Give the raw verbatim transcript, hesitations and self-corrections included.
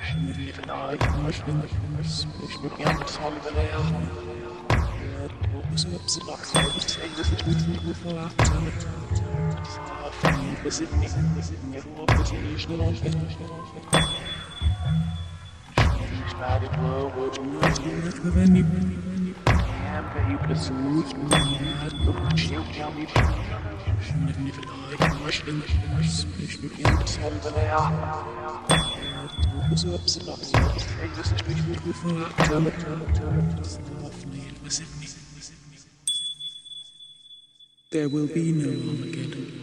vielleicht möchten ich nur gerne Song belehren. Was ist das? Was ist das? Das ist nicht gut verraten. Was ist nicht? Was ist nicht? Was ist nicht? Schnell und schnell und schnell und schnell. Ich werde wohl, wo du nicht, wenn ich baby, so nicht mehr. Schild ja nicht. Vielleicht möchten ich nur gerne Song belehren. Was ist das? Das ist nicht gut verraten. Was ist nicht? There will be no Armageddon.